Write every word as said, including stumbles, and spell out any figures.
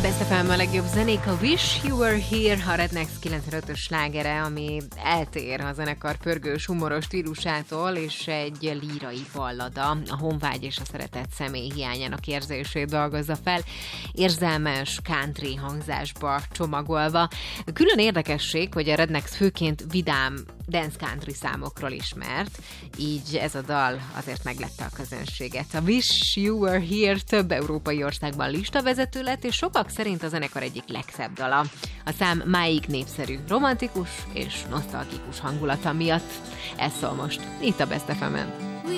Best ef em a legjobb zenék, a Wish You Were Here, a Rednex kilencvenötös slágere, ami eltér a zenekar pörgős, humoros stílusától, és egy lírai ballada, a honvágy és a szeretett személy hiányának érzését dolgozza fel, érzelmes country hangzásba csomagolva. Külön érdekesség, hogy a Rednex főként vidám dance country számokról ismert, így ez a dal azért meglette a közönséget. A Wish You Were Here több európai országban listavezető lett, és sokak szerint a zenekar egyik legszebb dala. A szám máig népszerű, romantikus és nosztalgikus hangulata miatt. Ez szól most itt a Best ef emen.